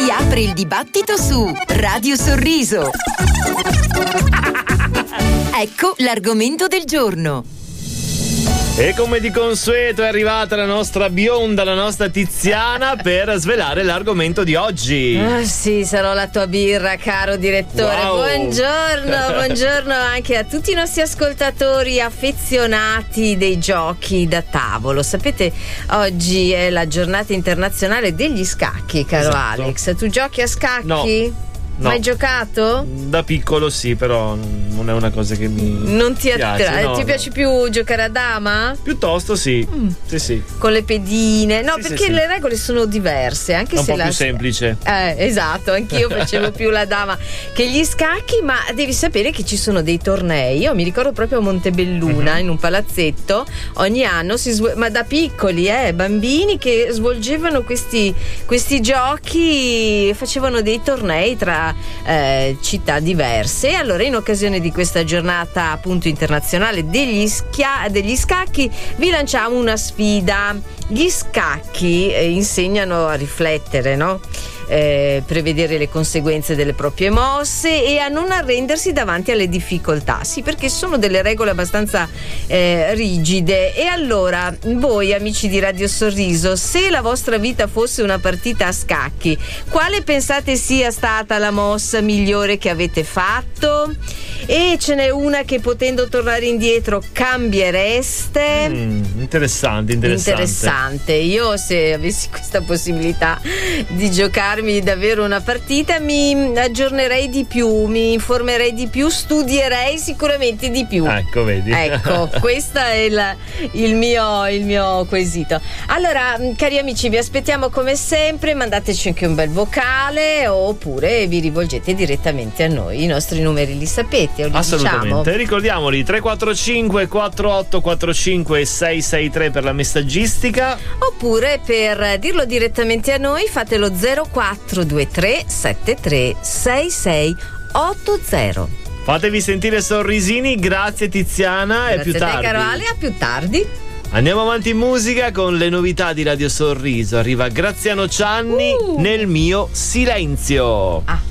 Si apre il dibattito su Radio Sorriso. Ecco l'argomento del giorno. E come di consueto è arrivata la nostra bionda, la nostra Tiziana, per svelare l'argomento di oggi. Ah, sì, sarò la tua birra, caro direttore. Wow. Buongiorno anche a tutti i nostri ascoltatori affezionati dei giochi da tavolo. Sapete, oggi è la giornata internazionale degli scacchi, caro Esatto. Alex. Tu giochi a scacchi? No. Mai giocato? Da piccolo sì, però non è una cosa che mi Non ti piace. attrae? No, Ti piace più giocare a dama? Piuttosto sì. Sì. Con le pedine? No, Sì, perché sì. le regole sono diverse, anche È un se po' più semplice. Esatto, anch'io facevo più la dama che gli scacchi, ma devi sapere che ci sono dei tornei. Io mi ricordo proprio a Montebelluna, in un palazzetto, ogni anno ma da piccoli, bambini che svolgevano questi giochi, facevano dei tornei tra città diverse. E allora, in occasione di questa giornata appunto internazionale degli scacchi, vi lanciamo una sfida. Gli scacchi insegnano a riflettere, no? Prevedere le conseguenze delle proprie mosse e a non arrendersi davanti alle difficoltà. Sì, perché sono delle regole abbastanza rigide. E allora, voi amici di Radio Sorriso, se la vostra vita fosse una partita a scacchi, quale pensate sia stata la mossa migliore che avete fatto? E ce n'è una che, potendo tornare indietro, cambiereste? Interessante. Io, se avessi questa possibilità di giocarmi davvero una partita, mi aggiornerei di più, mi informerei di più, studierei sicuramente di più. Ecco, vedi. Ecco, questo è il mio quesito. Allora, cari amici, vi aspettiamo come sempre. Mandateci anche un bel vocale, oppure vi rivolgete direttamente a noi. I nostri numeri li sapete, o li Assolutamente. diciamo? Ricordiamoli: 345 4845 663 per la messaggistica. Oppure, per dirlo direttamente a noi, fatelo 0423 73 66 80. Fatevi sentire sorrisini. Grazie Tiziana. Grazie E più a te, tardi. caro Ale, a più tardi. Andiamo avanti in musica con le novità di Radio Sorriso. Arriva Graziano Cianni, Nel mio silenzio.